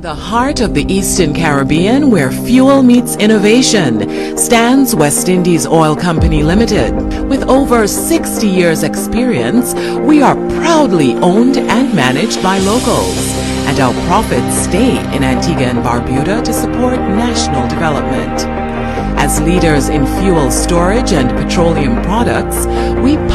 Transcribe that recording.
the heart of the Eastern Caribbean, where fuel meets innovation, stands West Indies Oil Company Limited. With over 60 years experience, we are proudly owned and managed by locals, and our profits stay in Antigua and Barbuda to support national development. As leaders in fuel storage and petroleum products, we